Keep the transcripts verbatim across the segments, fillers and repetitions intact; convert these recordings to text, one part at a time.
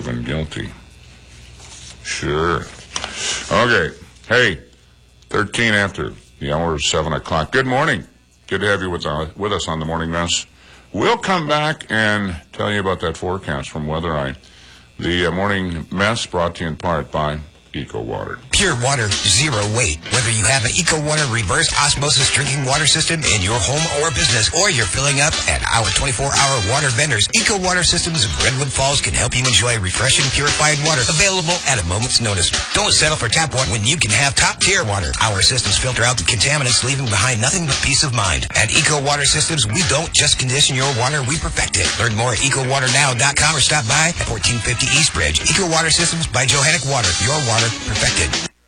proven guilty. Sure. Okay. Hey, thirteen after the hour of seven o'clock. Good morning. Good to have you with, uh, with us on the Morning Mess. We'll come back and tell you about that forecast from Weather Eye. The uh, Morning Mess brought to you in part by Eco Water. Pure water, zero weight. Whether you have an Eco Water reverse osmosis drinking water system in your home or business, or you're filling up at our twenty-four hour water vendors, Eco Water Systems of Redwood Falls can help you enjoy refreshing, purified water available at a moment's notice. Don't settle for tap water when you can have top-tier water. Our systems filter out the contaminants, leaving behind nothing but peace of mind. At Eco Water Systems, we don't just condition your water, we perfect it. Learn more at eco water now dot com or stop by at fourteen fifty East Bridge. Eco Water Systems by Johannic Water. Your water perfected.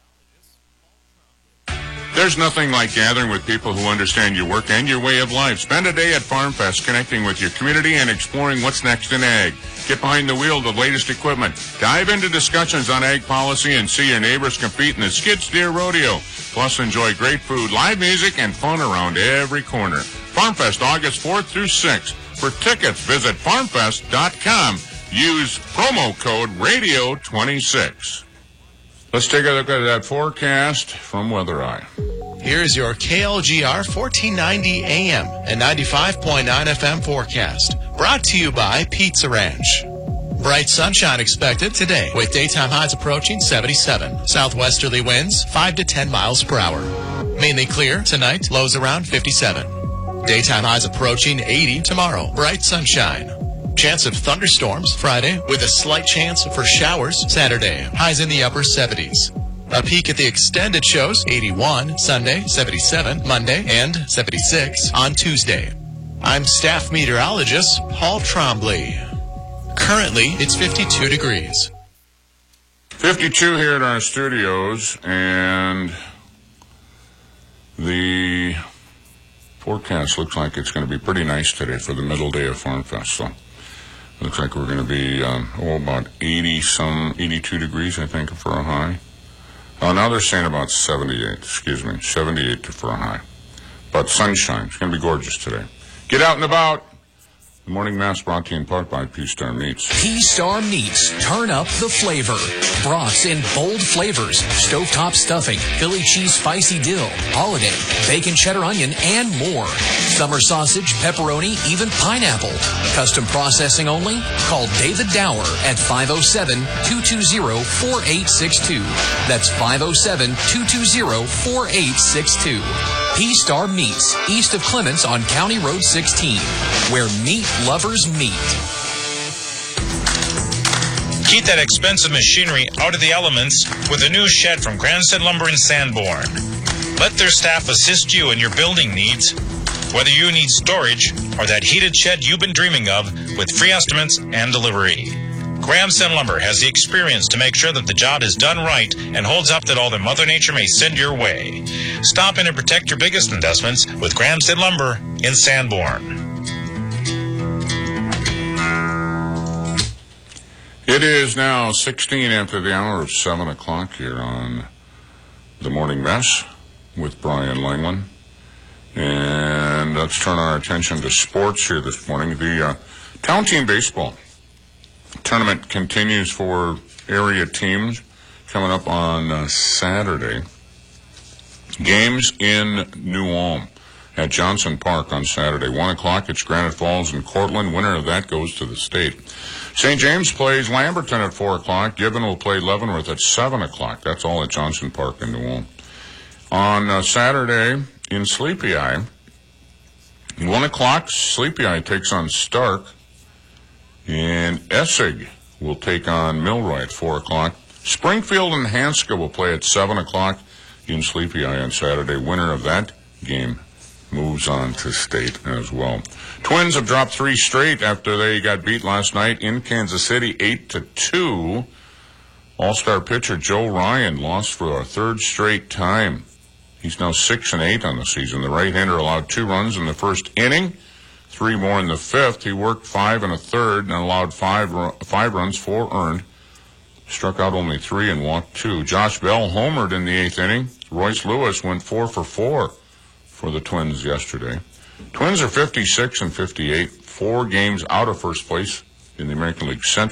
There's nothing like gathering with people who understand your work and your way of life. Spend a day at FarmFest connecting with your community and exploring what's next in ag. Get behind the wheel of the latest equipment. Dive into discussions on ag policy and see your neighbors compete in the Skid Steer Rodeo. Plus, enjoy great food, live music, and fun around every corner. FarmFest, August fourth through sixth. For tickets, visit farm fest dot com. Use promo code radio twenty-six. Let's take a look at that forecast from Weather Eye. Here's your K L G R fourteen ninety A M and ninety-five point nine F M forecast. Brought to you by Pizza Ranch. Bright sunshine expected today with daytime highs approaching seventy-seven. Southwesterly winds five to ten miles per hour. Mainly clear tonight, lows around fifty-seven. Daytime highs approaching eighty tomorrow. Bright sunshine. Chance of thunderstorms Friday with a slight chance for showers Saturday. Highs in the upper seventies. A peek at the extended shows eighty-one Sunday, seventy-seven Monday, and seventy-six on Tuesday. I'm staff meteorologist Paul Trombley. Currently, it's fifty-two degrees. fifty-two here at our studios, and the forecast looks like it's going to be pretty nice today for the middle day of FarmFest. So looks like we're going to be, um, oh, about eighty some, eighty-two degrees, I think, for a high. Oh, now they're saying about seventy-eight, excuse me, seventy-eight for a high. But sunshine, it's going to be gorgeous today. Get out and about. The Morning Mass brought to you in part by P-Star Meats. P-Star Meats. Turn up the flavor. Brats in bold flavors. Stovetop stuffing, Philly cheese spicy dill, holiday, bacon cheddar onion, and more. Summer sausage, pepperoni, even pineapple. Custom processing only? Call David Dower at five oh seven, two two zero, four eight six two. That's five oh seven, two two zero, four eight six two. P-Star Meats, east of Clements on County Road sixteen, where meat lovers meet. Keep that expensive machinery out of the elements with a new shed from Gramstead Lumber in Sanborn. Let their staff assist you in your building needs. Whether you need storage or that heated shed you've been dreaming of, with free estimates and delivery. Gramstead Lumber has the experience to make sure that the job is done right and holds up that all that Mother Nature may send your way. Stop in and protect your biggest investments with Gramstead Lumber in Sanborn. It is now sixteen after the hour of seven o'clock here on the Morning Mess with Brian Langland. And let's turn our attention to sports here this morning. The uh, Town Team Baseball tournament continues for area teams coming up on uh, Saturday. Games in New Ulm at Johnson Park on Saturday. One o'clock, it's Granite Falls and Cortland. Winner of that goes to the state. Saint James plays Lamberton at four o'clock. Gibbon will play Leavenworth at seven o'clock. That's all at Johnson Park in New Ulm. On uh, Saturday in Sleepy Eye, one o'clock, Sleepy Eye takes on Stark. And Essig will take on Milroy at four o'clock. Springfield and Hanska will play at seven o'clock in Sleepy Eye on Saturday. Winner of that game moves on to state as well. Twins have dropped three straight after they got beat last night in Kansas City, eight to two. All-star pitcher Joe Ryan lost for a third straight time. He's now six and eight on the season. The right-hander allowed two runs in the first inning. Three more in the fifth. He worked five and a third and allowed five five runs, four earned. Struck out only three and walked two. Josh Bell homered in the eighth inning. Royce Lewis went four for four for the Twins yesterday. Twins are fifty-six and fifty-eight, four games out of first place in the American League Central.